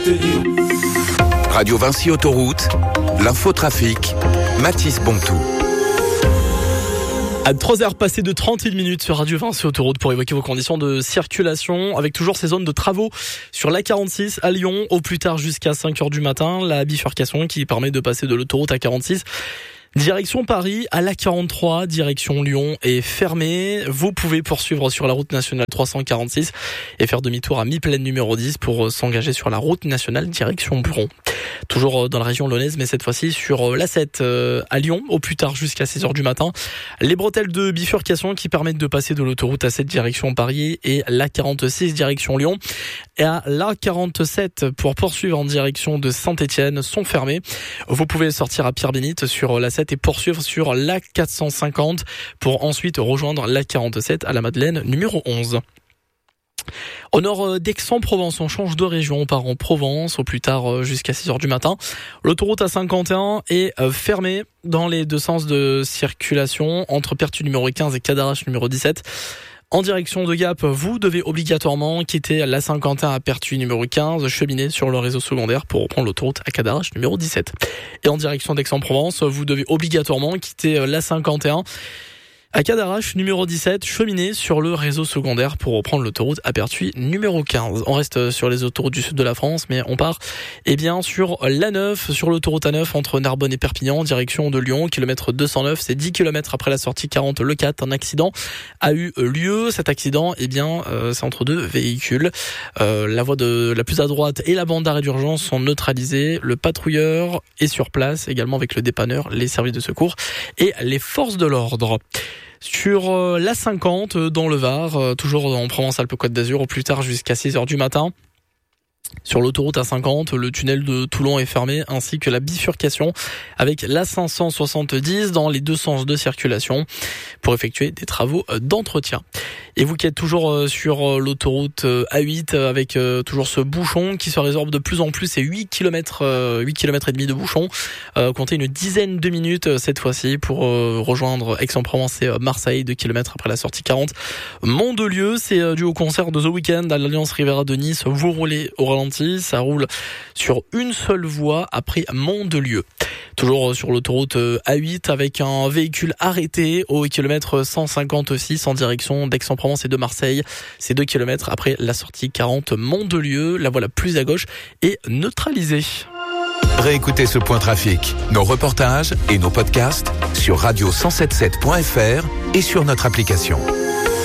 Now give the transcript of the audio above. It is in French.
Radio Vinci Autoroute, l'infotrafic, Mathis Bontou. À 3h passées de 31 minutes sur Radio Vinci Autoroute pour évoquer vos conditions de circulation avec toujours ces zones de travaux sur l'A46 à Lyon au plus tard jusqu'à 5h du matin. La bifurcation qui permet de passer de l'autoroute A46 direction Paris à l'A43, direction Lyon est fermée. Vous pouvez poursuivre sur la route nationale 346 et faire demi-tour à mi-plaine numéro 10 pour s'engager sur la route nationale direction Buron. Toujours dans la région lyonnaise, mais cette fois-ci sur l'A7 à Lyon, au plus tard jusqu'à 6h du matin. Les bretelles de bifurcation qui permettent de passer de l'autoroute A7 direction Paris et l'A46 direction Lyon. Et à l'A47 pour poursuivre en direction de Saint-Étienne sont fermées. Vous pouvez sortir à Pierre-Bénite sur l'A7 et poursuivre sur l'A450 pour ensuite rejoindre l'A47 à la Madeleine numéro 11. Au nord d'Aix-en-Provence, on change de région, on part en Provence au plus tard jusqu'à 6h du matin. L'autoroute A51 est fermée dans les deux sens de circulation entre Pertuis numéro 15 et Cadarache numéro 17. En direction de Gap, vous devez obligatoirement quitter l'A51 à Pertuis numéro 15, cheminer sur le réseau secondaire pour reprendre l'autoroute à Cadarache numéro 17. Et en direction d'Aix-en-Provence, vous devez obligatoirement quitter l'A51 à Cadarache numéro 17, cheminer sur le réseau secondaire pour reprendre l'autoroute à Pertuis numéro 15. On reste sur les autoroutes du sud de la France, mais on part sur l'A9, sur l'autoroute A9 entre Narbonne et Perpignan, en direction de Lyon, kilomètre 209, c'est 10 km après la sortie 40 Le 4. Un accident a eu lieu. Cet accident, c'est entre deux véhicules. La voie la plus à droite et la bande d'arrêt d'urgence sont neutralisées. Le patrouilleur est sur place, également avec le dépanneur, les services de secours et les forces de l'ordre. Sur l'A50 dans le Var, toujours en Provence-Alpes-Côte d'Azur, au plus tard jusqu'à 6h du matin. Sur l'autoroute A50, le tunnel de Toulon est fermé, ainsi que la bifurcation avec l'A570 dans les deux sens de circulation pour effectuer des travaux d'entretien. Et vous qui êtes toujours sur l'autoroute A8 avec toujours ce bouchon qui se résorbe de plus en plus, c'est 8 km et demi de bouchon. Comptez une dizaine de minutes cette fois-ci pour rejoindre Aix-en-Provence et Marseille, 2 km après la sortie 40. Mont-de-Lieu, c'est dû au concert de The Weeknd à l'Alliance Riviera de Nice. Vous roulez au ralenti, ça roule sur une seule voie après Mont-de-Lieu. Toujours sur l'autoroute A8 avec un véhicule arrêté au kilomètre 156 en direction d'Aix-en-Provence et de Marseille. C'est 2 km après la sortie 40 Mont-de-Lieu. La voie la plus à gauche est neutralisée. Réécoutez ce point trafic, nos reportages et nos podcasts sur radio177.fr et sur notre application.